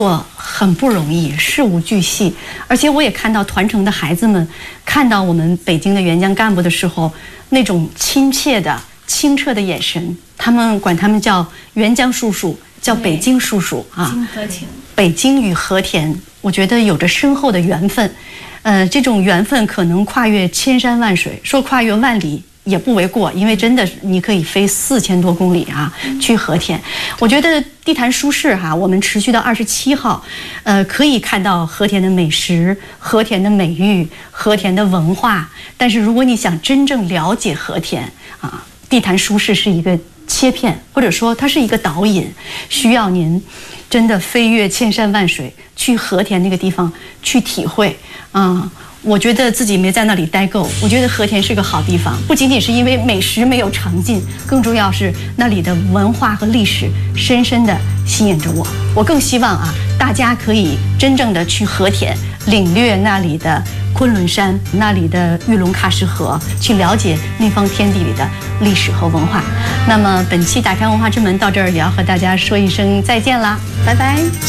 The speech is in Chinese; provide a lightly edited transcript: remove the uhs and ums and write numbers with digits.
我很不容易，事无巨细，而且我也看到团城的孩子们看到我们北京的援疆干部的时候，那种亲切的、清澈的眼神，他们管他们叫援疆叔叔，叫北京叔叔啊。北京与和田，我觉得有着深厚的缘分，这种缘分可能跨越千山万水，说跨越万里也不为过，因为真的你可以飞4000多公里啊，去和田。我觉得地坛书市哈，我们持续到27号，可以看到和田的美食、和田的美誉、和田的文化。但是如果你想真正了解和田啊，地坛书市是一个切片，或者说它是一个导引，需要您真的飞越千山万水去和田那个地方去体会啊。我觉得自己没在那里待够，我觉得和田是个好地方，不仅仅是因为美食没有尝尽，更重要是那里的文化和历史深深地吸引着我。我更希望啊，大家可以真正的去和田，领略那里的昆仑山，那里的玉龙喀什河，去了解那方天地里的历史和文化。那么本期打开文化之门到这儿也要和大家说一声再见啦，拜拜。